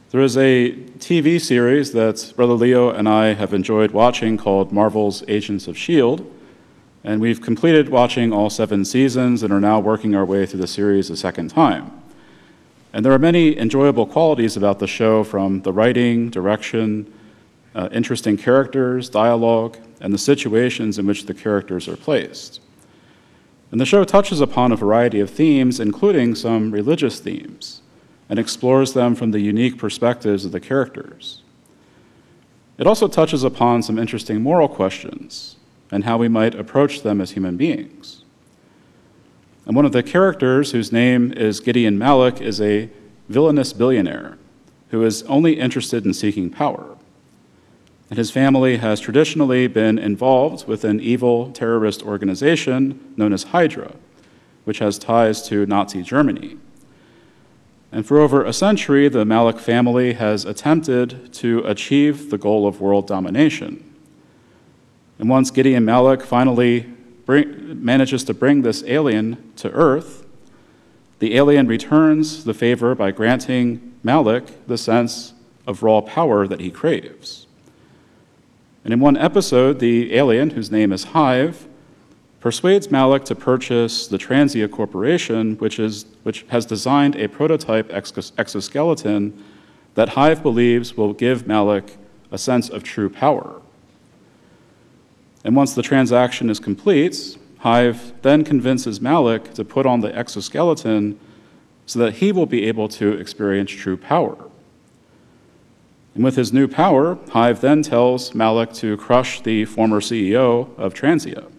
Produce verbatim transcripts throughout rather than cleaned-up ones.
There is a T V series that Brother Leo and I have enjoyed watching called Marvel's Agents of S H I E L D, and we've completed watching all seven seasons and are now working our way through the series a second time. And there are many enjoyable qualities about the show, from the writing, direction, uh, interesting characters, dialogue, and the situations in which the characters are placed. And the show touches upon a variety of themes, including some religious themes, and explores them from the unique perspectives of the characters. It also touches upon some interesting moral questions and how we might approach them as human beings. And one of the characters, whose name is Gideon Malik, is a villainous billionaire who is only interested in seeking power. And his family has traditionally been involved with an evil terrorist organization known as Hydra, which has ties to Nazi Germany. And for over a century, the Malik family has attempted to achieve the goal of world domination. And once Gideon Malik finally bring, manages to bring this alien to Earth, the alien returns the favor by granting Malik the sense of raw power that he craves. And in one episode, the alien, whose name is Hive, persuades Malik to purchase the Transia Corporation, which, is, which has designed a prototype exos- exoskeleton that Hive believes will give Malik a sense of true power. And once the transaction is complete, Hive then convinces Malik to put on the exoskeleton so that he will be able to experience true power. And with his new power, Hive then tells Malik to crush the former C E O of Transia.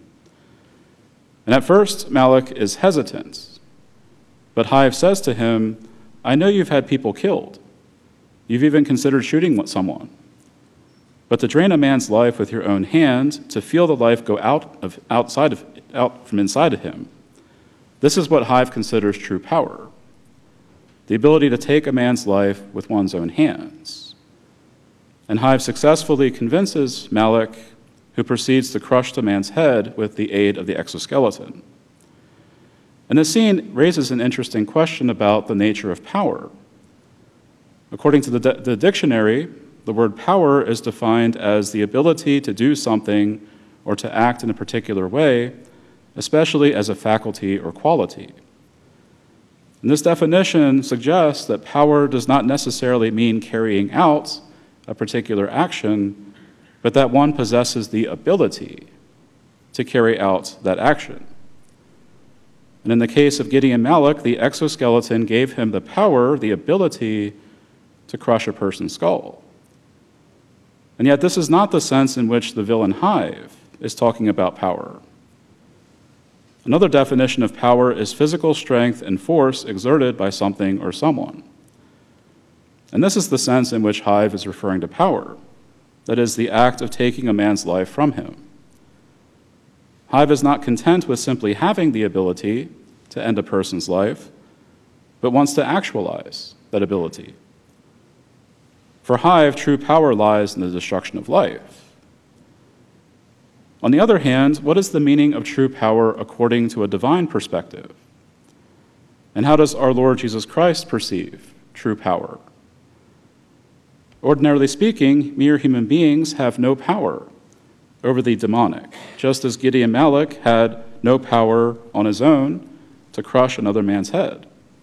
And at first, Malik is hesitant, but Hive says to him, "I know you've had people killed. You've even considered shooting someone. But to drain a man's life with your own hand, to feel the life go out of outside of out from inside of him, this is what Hive considers true power: the ability to take a man's life with one's own hands." And Hive successfully convinces Malik, who proceeds to crush the man's head with the aid of the exoskeleton. And this scene raises an interesting question about the nature of power. According to the, di- the dictionary, the word power is defined as the ability to do something or to act in a particular way, especially as a faculty or quality. And this definition suggests that power does not necessarily mean carrying out a particular action, but that one possesses the ability to carry out that action. And in the case of Gideon Malik, the exoskeleton gave him the power, the ability to crush a person's skull. And yet this is not the sense in which the villain Hive is talking about power. Another definition of power is physical strength and force exerted by something or someone. And this is the sense in which Hive is referring to power. That is, the act of taking a man's life from him. Hive is not content with simply having the ability to end a person's life, but wants to actualize that ability. For Hive, true power lies in the destruction of life. On the other hand, what is the meaning of true power according to a divine perspective? And how does our Lord Jesus Christ perceive true power? Ordinarily speaking, mere human beings have no power over the demonic, just as Gideon Malik had no power on his own to crush another man's head.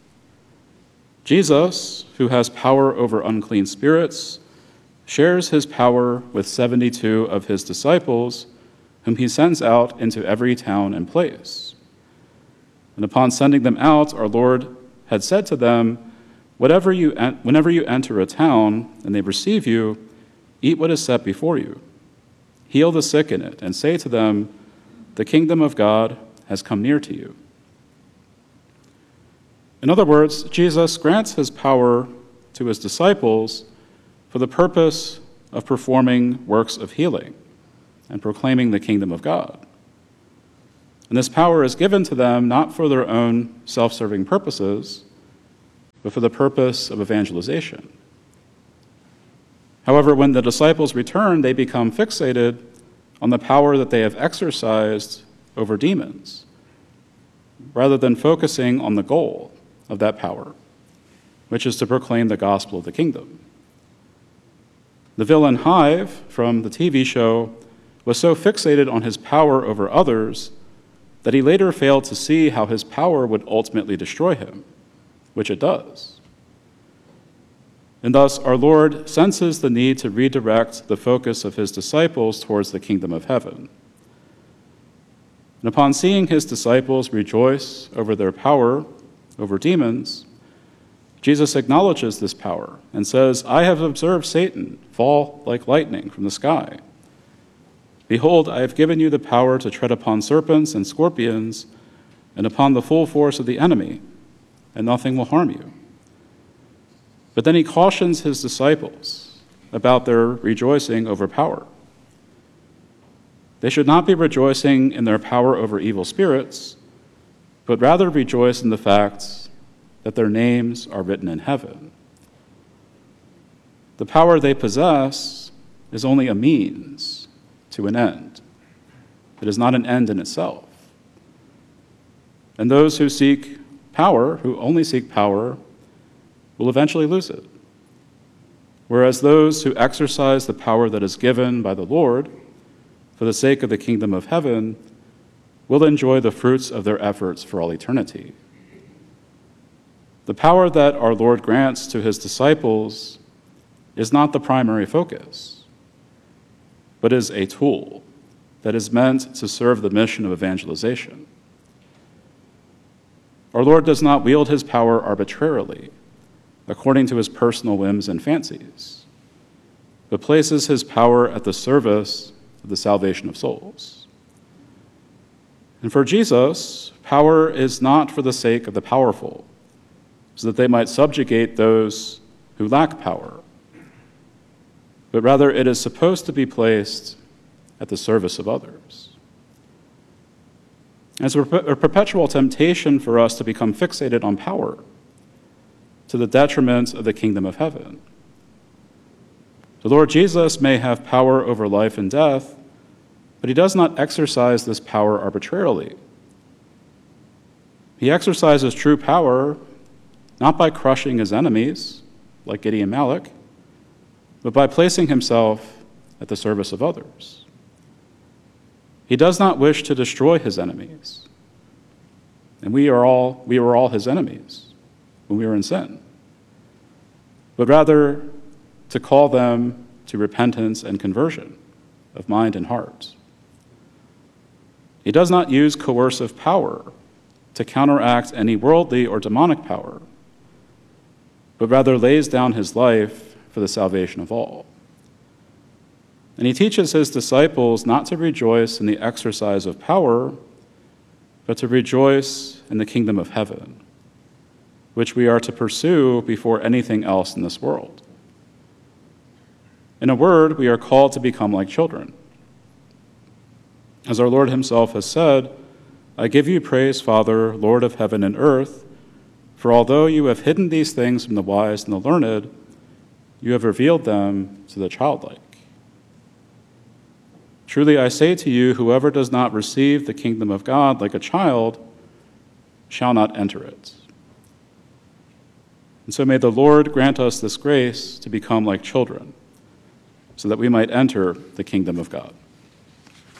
Jesus, who has power over unclean spirits, shares his power with seventy-two of his disciples, whom he sends out into every town and place. And upon sending them out, our Lord had said to them, Whatever you, whenever you enter a town and they receive you, eat what is set before you. Heal the sick in it, and say to them, the kingdom of God has come near to you. In other words, Jesus grants his power to his disciples for the purpose of performing works of healing and proclaiming the kingdom of God. And this power is given to them not for their own self-serving purposes, but for the purpose of evangelization. However, when the disciples return, they become fixated on the power that they have exercised over demons, rather than focusing on the goal of that power, which is to proclaim the gospel of the kingdom. The villain Hive from the T V show was so fixated on his power over others that he later failed to see how his power would ultimately destroy him, which it does. And thus, our Lord senses the need to redirect the focus of his disciples towards the kingdom of heaven. And upon seeing his disciples rejoice over their power over demons, Jesus acknowledges this power and says, "I have observed Satan fall like lightning from the sky. Behold, I have given you the power to tread upon serpents and scorpions and upon the full force of the enemy, and nothing will harm you." But then he cautions his disciples about their rejoicing over power. They should not be rejoicing in their power over evil spirits, but rather rejoice in the fact that their names are written in heaven. The power they possess is only a means to an end. It is not an end in itself. And those who seek power, who only seek power, will eventually lose it. Whereas those who exercise the power that is given by the Lord for the sake of the kingdom of heaven will enjoy the fruits of their efforts for all eternity. The power that our Lord grants to his disciples is not the primary focus, but is a tool that is meant to serve the mission of evangelization. Our Lord does not wield his power arbitrarily, according to his personal whims and fancies, but places his power at the service of the salvation of souls. And for Jesus, power is not for the sake of the powerful, so that they might subjugate those who lack power, but rather it is supposed to be placed at the service of others. It's a perpetual temptation for us to become fixated on power to the detriment of the kingdom of heaven. The Lord Jesus may have power over life and death, but he does not exercise this power arbitrarily. He exercises true power not by crushing his enemies, like Gideon Malik, but by placing himself at the service of others. He does not wish to destroy his enemies, and we are all we were all his enemies when we were in sin, but rather to call them to repentance and conversion of mind and heart. He does not use coercive power to counteract any worldly or demonic power, but rather lays down his life for the salvation of all. And he teaches his disciples not to rejoice in the exercise of power, but to rejoice in the kingdom of heaven, which we are to pursue before anything else in this world. In a word, we are called to become like children. As our Lord himself has said, "I give you praise, Father, Lord of heaven and earth, for although you have hidden these things from the wise and the learned, you have revealed them to the childlike. Truly I say to you, whoever does not receive the kingdom of God like a child shall not enter it." And so may the Lord grant us this grace to become like children, so that we might enter the kingdom of God.